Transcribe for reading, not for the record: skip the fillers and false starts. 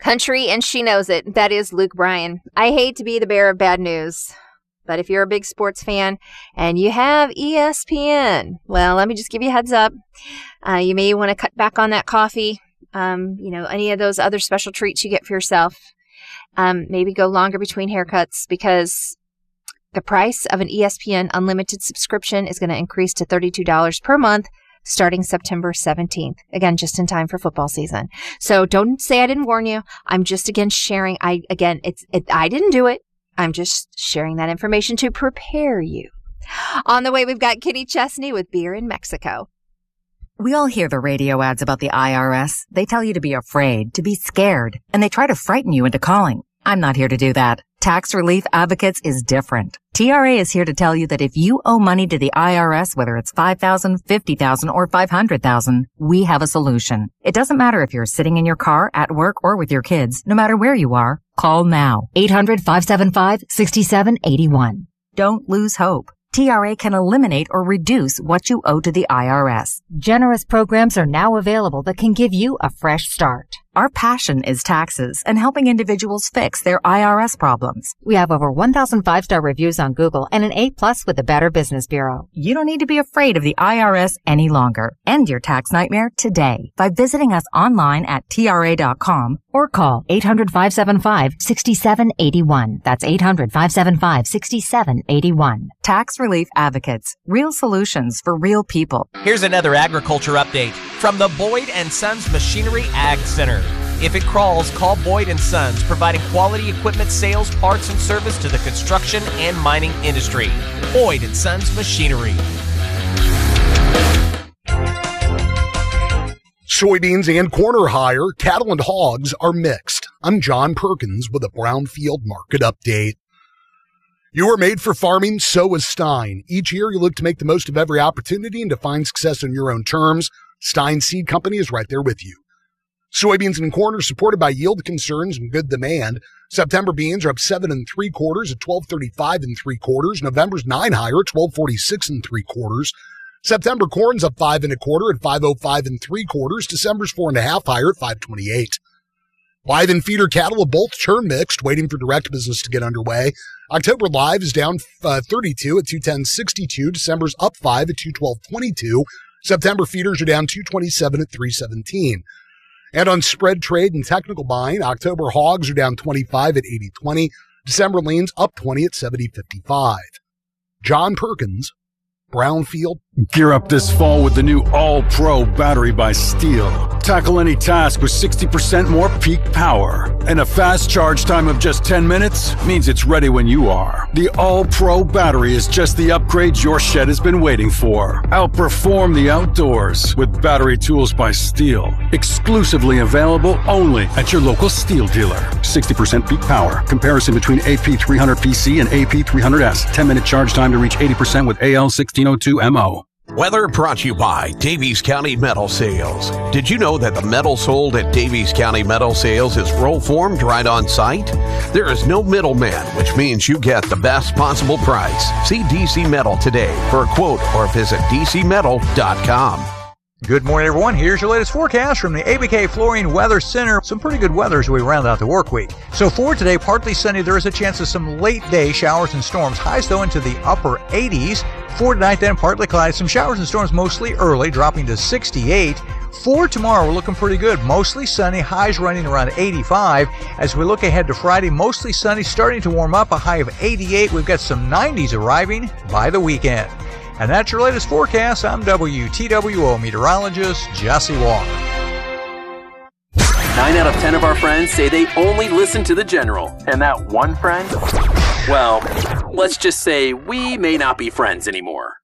Country, and she knows it. That is Luke Bryan. I hate to be the bearer of bad news, but if you're a big sports fan and you have ESPN, well, let me just give you a heads up. You may want to cut back on that coffee. Any of those other special treats you get for yourself. Maybe go longer between haircuts, because the price of an ESPN Unlimited subscription is going to increase to $32 per month starting September 17th. Again, just in time for football season. So don't say I didn't warn you. I'm just, again, sharing. I didn't do it. I'm just sharing that information to prepare you. On the way, we've got Kitty Chesney with Beer in Mexico. We all hear the radio ads about the IRS. They tell you to be afraid, to be scared, and they try to frighten you into calling. I'm not here to do that. Tax Relief Advocates is different. TRA is here to tell you that if you owe money to the IRS, whether it's $5,000, $50,000, or $500,000, we have a solution. It doesn't matter if you're sitting in your car, at work, or with your kids. No matter where you are, call now. 800-575-6781. Don't lose hope. TRA can eliminate or reduce what you owe to the IRS. Generous programs are now available that can give you a fresh start. Our passion is taxes and helping individuals fix their IRS problems. We have over 1,000 5-star reviews on Google and an A+ with the Better Business Bureau. You don't need to be afraid of the IRS any longer. End your tax nightmare today by visiting us online at TRA.com or call 800-575-6781. That's 800-575-6781. Tax Relief Advocates. Real solutions for real people. Here's another agriculture update from the Boyd & Sons Machinery Ag Center. If it crawls, call Boyd & Sons, providing quality equipment sales, parts, and service to the construction and mining industry. Boyd & Sons Machinery. Soybeans and corn are higher. Cattle and hogs are mixed. I'm John Perkins with a Brownfield Market Update. You are made for farming, so is Stein. Each year you look to make the most of every opportunity and to find success on your own terms. Stein Seed Company is right there with you. Soybeans and corn are supported by yield concerns and good demand. September beans are up 7 3/4 at $12.35 3/4. November's 9 higher at $12.46 3/4. September corn's up 5 1/4 at $5.05 3/4. December's 4 1/2 higher at $5.28. Live and feeder cattle have both turned mixed, waiting for direct business to get underway. October live is down 32 at $210.62. December's up 5 at $212.22. September feeders are down 227 at $317. And on spread trade and technical buying, October hogs are down 25 at 80.20. December leans up 20 at 70.55. John Perkins, Brownfield. Gear up this fall with the new All-Pro battery by Steel. Tackle any task with 60% more peak power. And a fast charge time of just 10 minutes means it's ready when you are. The All-Pro battery is just the upgrade your shed has been waiting for. Outperform the outdoors with battery tools by Steel. Exclusively available only at your local Steel dealer. 60% peak power. Comparison between AP300PC and AP300S. 10-minute charge time to reach 80% with AL1602MO. Weather brought to you by Davies County Metal Sales. Did you know that the metal sold at Davies County Metal Sales is roll formed right on site? There is no middleman, which means you get the best possible price. See DC Metal today for a quote or visit dcmetal.com. Good morning, everyone. Here's your latest forecast from the ABK Flooring Weather Center. Some pretty good weather as we round out the work week. So for today, partly sunny. There is a chance of some late day showers and storms. Highs though into the upper 80s. For tonight then, partly cloudy. Some showers and storms mostly early, dropping to 68. For tomorrow, we're looking pretty good. Mostly sunny, highs running around 85. As we look ahead to Friday, mostly sunny, starting to warm up, a high of 88. We've got some 90s arriving by the weekend. And that's your latest forecast. I'm WTWO meteorologist Jesse Walker. 9 out of 10 of our friends say they only listen to The General. And that one friend? Well, let's just say we may not be friends anymore.